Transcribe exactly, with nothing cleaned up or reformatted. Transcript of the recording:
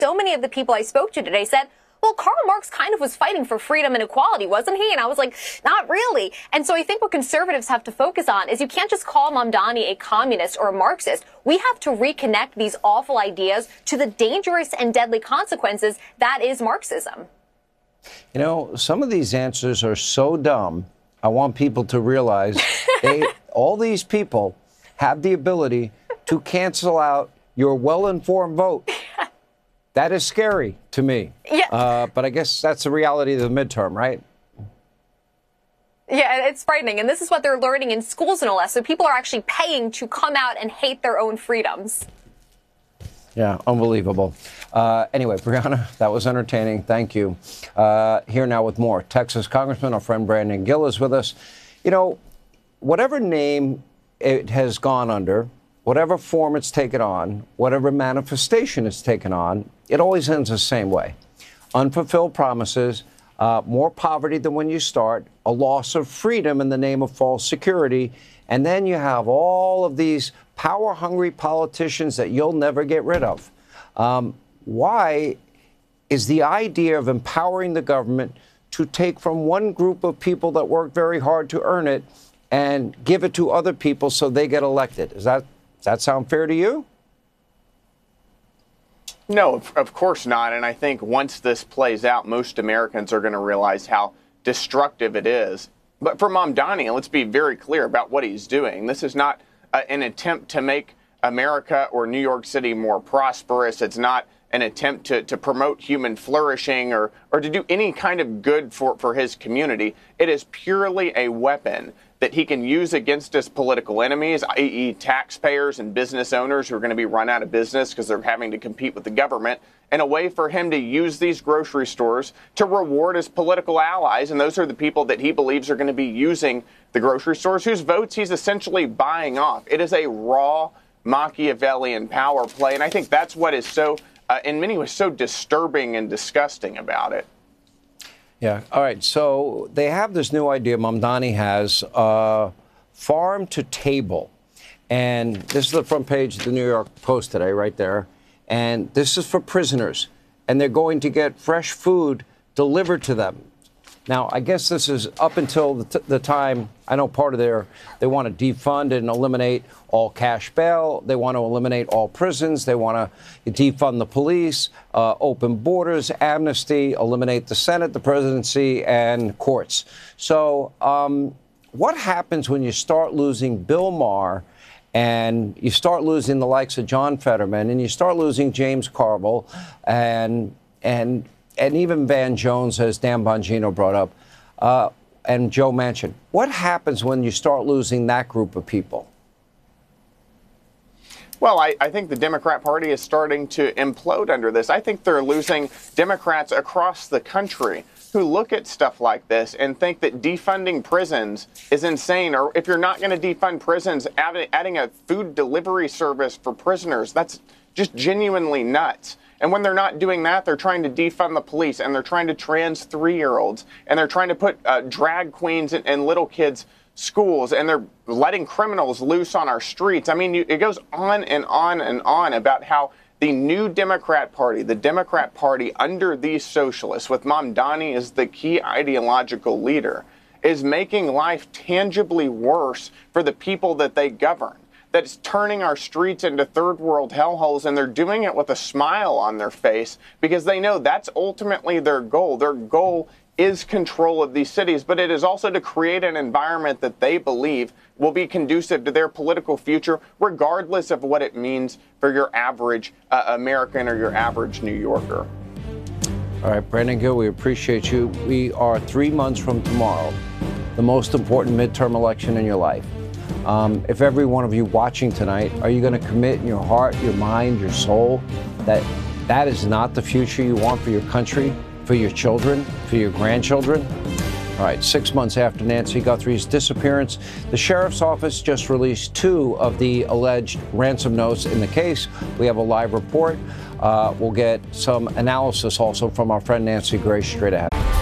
so many of the people I spoke to today said, well, Karl Marx kind of was fighting for freedom and equality, wasn't he? And I was like, not really. And so I think what conservatives have to focus on is you can't just call Mamdani a communist or a Marxist. We have to reconnect these awful ideas to the dangerous and deadly consequences that is Marxism. You know, some of these answers are so dumb. I want people to realize they, all these people have the ability to cancel out your well-informed vote. That is scary to me. Yeah. Uh, but I guess that's the reality of the midterm, right? Yeah, it's frightening. And this is what they're learning in schools, no less. So people are actually paying to come out and hate their own freedoms. Yeah, unbelievable. Uh, anyway, Brianna, that was entertaining. Thank you. Uh, here now with more. Texas Congressman, our friend Brandon Gill is with us. You know, whatever name it has gone under, whatever form it's taken on, whatever manifestation it's taken on, it always ends the same way. Unfulfilled promises, uh, more poverty than when you start, a loss of freedom in the name of false security, and then you have all of these power-hungry politicians that you'll never get rid of. Um, why is the idea of empowering the government to take from one group of people that work very hard to earn it and give it to other people so they get elected? Is that Does that sound fair to you? No, of, of course not. And I think once this plays out, most Americans are going to realize how destructive it is. But for Mamdani, let's be very clear about what he's doing. This is not uh, an attempt to make America or New York City more prosperous. It's not an attempt to, to promote human flourishing or, or to do any kind of good for, for his community. It is purely a weapon that he can use against his political enemies, that is taxpayers and business owners who are going to be run out of business because they're having to compete with the government, and a way for him to use these grocery stores to reward his political allies. And those are the people that he believes are going to be using the grocery stores, whose votes he's essentially buying off. It is a raw Machiavellian power play. And I think that's what is so, uh, in many ways, so disturbing and disgusting about it. Yeah. All right. So they have this new idea. Mamdani has uh, farm to table. And this is the front page of the New York Post today, right there. And this is for prisoners. And they're going to get fresh food delivered to them. Now, I guess this is up until the, t the time, I know part of their, they want to defund and eliminate all cash bail. They want to eliminate all prisons. They want to defund the police, uh, open borders, amnesty, eliminate the Senate, the presidency, and courts. So um, what happens when you start losing Bill Maher and you start losing the likes of John Fetterman and you start losing James Carville and, and, and even Van Jones, as Dan Bongino brought up, uh, and Joe Manchin? What happens when you start losing that group of people? Well, I, I think the Democrat Party is starting to implode under this. I think they're losing Democrats across the country who look at stuff like this and think that defunding prisons is insane. Or if you're not going to defund prisons, add, adding a food delivery service for prisoners, that's just genuinely nuts. And when they're not doing that, they're trying to defund the police, and they're trying to trans three-year-olds, and they're trying to put uh, drag queens in, in little kids' schools, and they're letting criminals loose on our streets. I mean, you, it goes on and on and on about how the new Democrat Party, the Democrat Party under these socialists, with Mamdani as the key ideological leader, is making life tangibly worse for the people that they govern. That's turning our streets into third world hellholes, and they're doing it with a smile on their face because they know that's ultimately their goal. Their goal is control of these cities, but it is also to create an environment that they believe will be conducive to their political future, regardless of what it means for your average uh, American or your average New Yorker. All right, Brandon Gill, we appreciate you. We are three months from tomorrow, the most important midterm election in your life. Um, if every one of you watching tonight, are you going to commit in your heart, your mind, your soul that that is not the future you want for your country, for your children, for your grandchildren? All right, six months after Nancy Guthrie's disappearance, the sheriff's office just released two of the alleged ransom notes in the case. We have a live report. Uh, we'll get some analysis also from our friend Nancy Grace straight ahead.